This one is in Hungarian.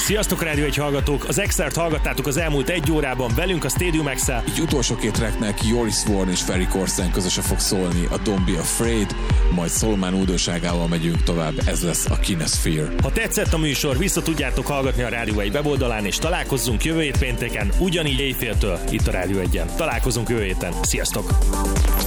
Sziasztok Rádió 1 hallgatók! Az Extert hallgattátok az elmúlt 1 órában velünk a Stadium X-el. Így utolsó 2 tracknek Joris Warren és Ferry Corsten közösen fog szólni a Don't Be Afraid, majd Szolomán újdonságával megyünk tovább, ez lesz a Kinesphere. Ha tetszett a műsor, vissza tudjátok hallgatni a Rádió 1 weboldalán, és találkozzunk jövő hét pénteken, ugyanígy éjféltől itt a Rádió 1-en. Találkozunk jövő héten. Sziasztok!